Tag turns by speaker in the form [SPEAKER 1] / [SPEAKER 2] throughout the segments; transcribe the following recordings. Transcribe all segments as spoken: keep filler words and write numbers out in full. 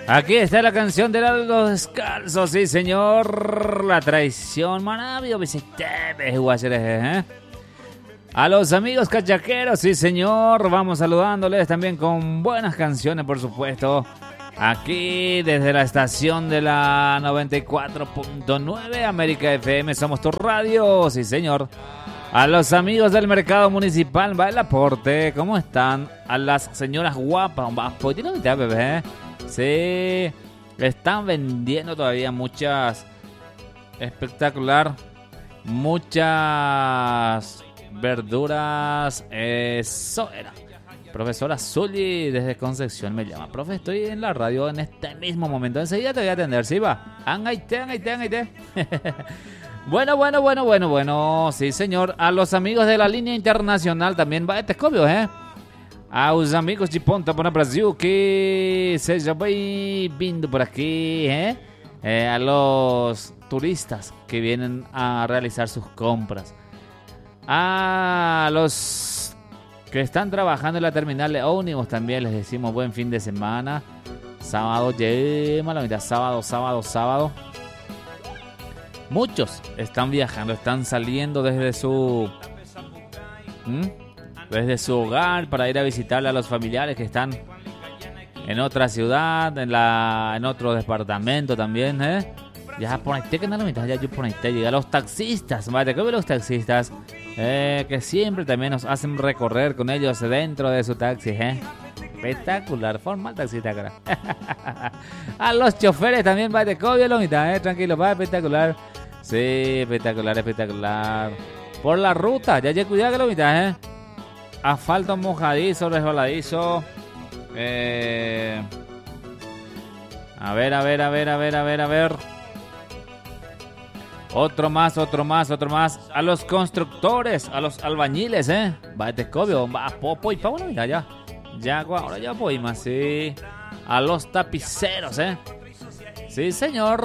[SPEAKER 1] Aquí está la canción de los descalzos, sí señor. La traición, manabio, visitemes, guacheres, ¿eh? A los amigos cachaqueros, sí señor. Vamos saludándoles también con buenas canciones, por supuesto. Aquí desde la estación de la noventa y cuatro punto nueve América F M, somos tu radio, sí señor. A los amigos del mercado municipal, va el aporte, ¿cómo están? A las señoras guapas, pues tiene mitad, bebé. Sí, están vendiendo todavía muchas, espectacular, muchas verduras. Eso era. Profesora Zully desde Concepción me llama. Profe, estoy en la radio en este mismo momento. Enseguida te voy a atender, ¿sí va? Angaite, angaite, angaite. Bueno, bueno, bueno, bueno, bueno. Sí, señor. A los amigos de la línea internacional también va este Telescopio, ¿eh? A los amigos de Ponta para Brasil que seja bem-vindo por aquí, ¿eh? ¿eh? A los turistas que vienen a realizar sus compras. A los que están trabajando en la terminal de ómnibus también les decimos buen fin de semana. Sábado, lleva la mitad, sábado, sábado, sábado. Muchos están viajando, están saliendo desde su ¿Mm? desde su hogar para ir a visitarle a los familiares que están en otra ciudad, en la en otro departamento también, ¿eh? Ya por ahí te que no la mitad, ya yo por ahí te llega los taxistas, ¿vale? ¿Qué ven los taxistas? Eh, que siempre también nos hacen recorrer con ellos dentro de su taxi, ¿eh? Espectacular, forma taxista, cara. A los choferes también va de cobio la mitad, ¿eh? Tranquilo, va, espectacular. Sí, espectacular, espectacular. Por la ruta, ya ya cuidado que la mitad, ¿eh? Asfalto mojadizo, resbaladizo. Eh... A ver, a ver, a ver, a ver, a ver, a ver. Otro más, otro más, otro más. A los constructores, a los albañiles, ¿eh? Va de cobio, va, popo y pa' bueno, mira, ya. Ya, ahora ya voy más, sí. A los tapiceros, ¿eh? Sí, señor.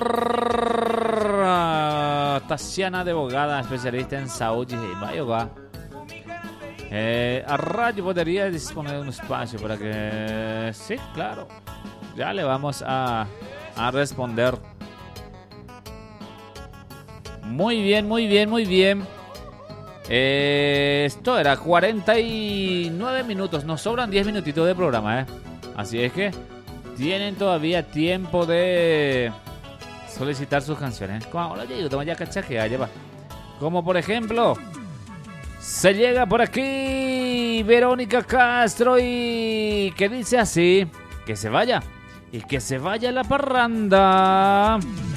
[SPEAKER 1] Tatiana de Bogada, especialista en Saúde y Bayoga. Eh, a radio podría disponer de un espacio para que... Sí, claro. Ya le vamos a, a responder. Muy bien, muy bien, muy bien. Eh, esto era cuarenta y nueve minutos. Nos sobran diez minutitos de programa, ¿eh? Así es que tienen todavía tiempo de solicitar sus canciones. Como, ya cachaquea, lleva. Como por ejemplo, se llega por aquí Verónica Castro y que dice así: que se vaya y que se vaya la parranda.